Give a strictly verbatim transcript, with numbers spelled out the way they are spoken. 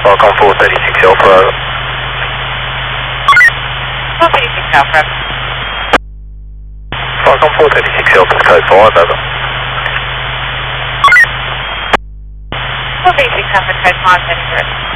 Falcon four thirty-six Alpha. four thirty-six Alpha. Falcon four thirty-six Alpha, code five, over. four thirty-six Alpha, code five, heading direct.